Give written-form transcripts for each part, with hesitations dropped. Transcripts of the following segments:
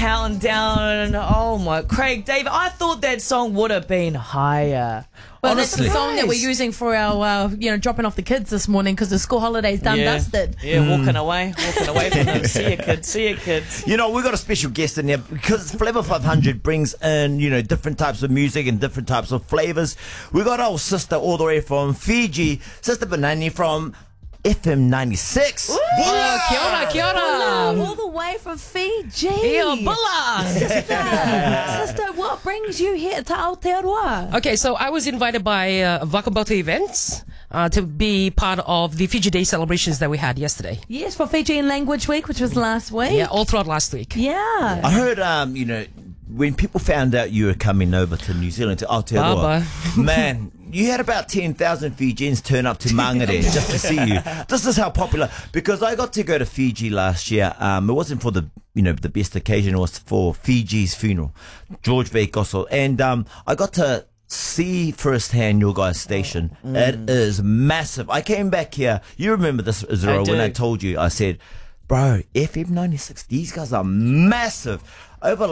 countdown. Oh my, Craig, David, I thought that song would have been higher. Well, that's the Honestly. song that we're using for our, dropping off the kids this morning because the school holiday's dusted. Yeah, walking away from them. See you, kids. You know, we've got a special guest in there because Flavor 500 brings in, different types of music and different types of flavors. We got our sister all the way from Fiji, Sister Banani from FM 96. Kia ora. All the way from Fiji. Sister, what brings you here to Aotearoa? Okay, so I was invited by Wakamoto Events to be part of the Fiji Day celebrations that we had yesterday. Yes, for Fijian Language Week, which was last week. Yeah, all throughout last week. Yeah. I heard, when people found out you were coming over to New Zealand, to Aotearoa, man, you had about 10,000 Fijians turn up to Mangere just to see you. This is how popular, because I got to go to Fiji last year. It wasn't for the best occasion. It was for Fiji's funeral, George Veikoso. And I got to see firsthand your guys' station. It is massive. I came back here. You remember this, Israel, when I told you, I said, bro, FM 96, these guys are massive. Over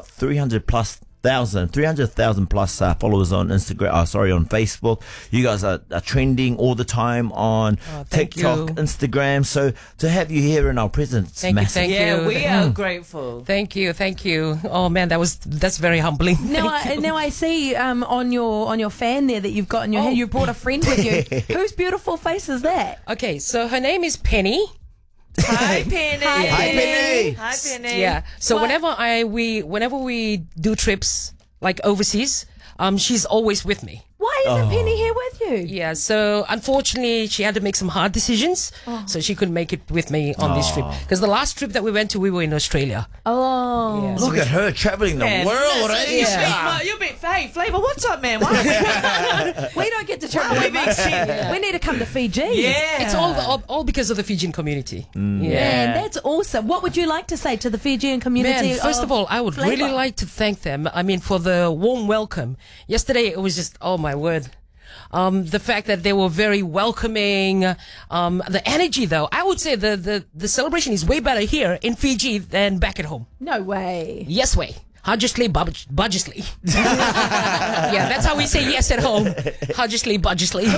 300,000 plus followers on Instagram. On Facebook. You guys are trending all the time on TikTok, Instagram. So to have you here in our presence, massive. Thank you. Yeah, we are grateful. Thank you. Oh man, that's very humbling. Now I see on your fan there that you've got in your hand, you brought a friend with you. Whose beautiful face is that? Okay, so her name is Penny. Hi, Penny. Hi, Penny. Hi, Penny. Yeah. So whenever we do trips like overseas, she's always with me. Why isn't Penny here with you? Yeah, so unfortunately she had to make some hard decisions, so she couldn't make it with me on this trip. Because the last trip that we went to, we were in Australia. Oh. Yeah, Look at her traveling the world, eh? Hey, Flavor, what's up, man? We don't get to travel that much. We need to come to Fiji. Yeah. It's all because of the Fijian community. Man, that's awesome. What would you like to say to the Fijian community? Man, first of all, I would Flavor? really like to thank them. I mean, for the warm welcome. Yesterday, it was just, oh my word. The fact that they were very welcoming, the energy though, I would say the celebration is way better here in Fiji than back at home. No way. Yes way. Hajusly, budgesly. Yeah, that's how we say yes at home. Hajusly, budgesly.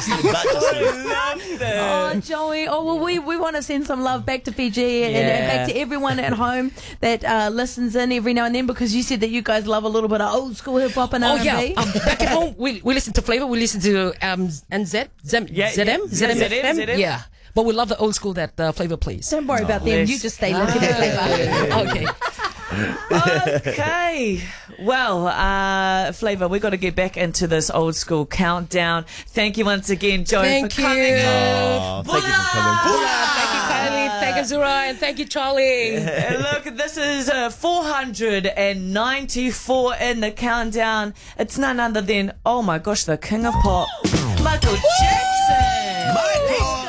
Oh, Joey. Oh, well, we want to send some love back to Fiji and back to everyone at home that listens in every now and then, because you said that you guys love a little bit of old school hip hop and R&B. Yeah. Back at home, we listen to Flavor. We listen to ZM. Yeah. But we love the old school that Flavor plays. Don't worry about them. You just stay looking at Flavor. Okay. Okay. Well, Flavor, we've got to get back into this old school countdown. Thank you once again, Joey, for coming in. Oh, thank you for coming. Thank you, Kylie. Thank you, Zura. And thank you, Charlie. Look, this is 494 in the countdown. It's none other than, oh my gosh, the king of pop, Michael Jackson. Michael!